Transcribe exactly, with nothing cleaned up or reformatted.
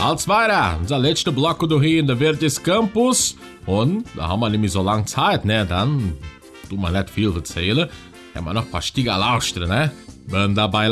Als weiter, unser letzter Block hier in der Welt des Campus. Und da haben wir nämlich so lange Zeit, ne? Dann tun wir nicht viel erzählen. Haben wir noch ein paar Stiege lauschen, ne? Wenn dabei